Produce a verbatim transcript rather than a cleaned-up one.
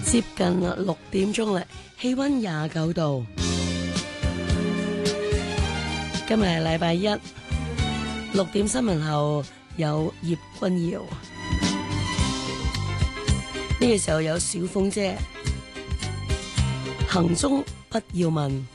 接近六點鐘啦，氣溫廿九度。今日係禮拜一，六點新聞後有葉君瑤。呢個時候有小鳳姐，行蹤不要問。